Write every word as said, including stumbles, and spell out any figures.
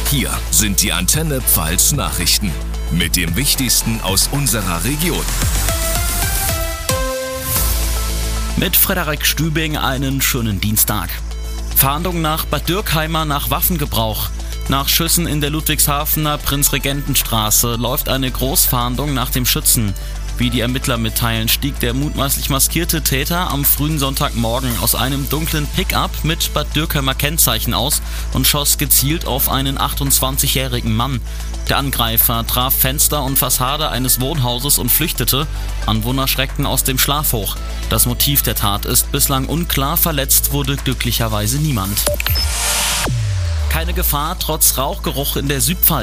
Hier sind die Antenne Pfalz Nachrichten mit dem Wichtigsten aus unserer Region. Mit Frederik Stübing einen schönen Dienstag. Fahndung nach Bad Dürkheimer nach Waffengebrauch. Nach Schüssen in der Ludwigshafener Prinz-Regenten-Straße läuft eine Großfahndung nach dem Schützen. Wie die Ermittler mitteilen, stieg der mutmaßlich maskierte Täter am frühen Sonntagmorgen aus einem dunklen Pickup mit Bad Dürkheimer Kennzeichen aus und schoss gezielt auf einen achtundzwanzigjährigen Mann. Der Angreifer traf Fenster und Fassade eines Wohnhauses und flüchtete. Anwohner schreckten aus dem Schlaf hoch. Das Motiv der Tat ist bislang unklar, verletzt wurde glücklicherweise niemand. Keine Gefahr trotz Rauchgeruch in der Südpfalz.